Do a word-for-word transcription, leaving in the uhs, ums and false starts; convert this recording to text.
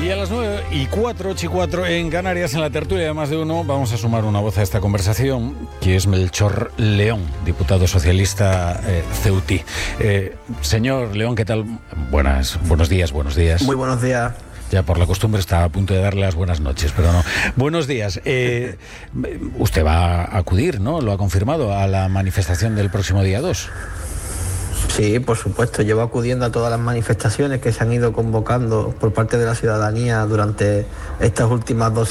Y a las nueve y cuatro, ocho y cuatro en Canarias, en la tertulia de Más de Uno, vamos a sumar una voz a esta conversación, que es Melchor León, diputado socialista eh, ceutí. Eh, señor León, ¿qué tal? Buenas, buenos días, buenos días. Muy buenos días. Ya por la costumbre estaba a punto de darle las buenas noches, pero no. Buenos días. Eh, usted va a acudir, ¿no? Lo ha confirmado, a la manifestación del próximo día dos. Sí, por supuesto. Llevo acudiendo a todas las manifestaciones que se han ido convocando por parte de la ciudadanía durante estas últimas dos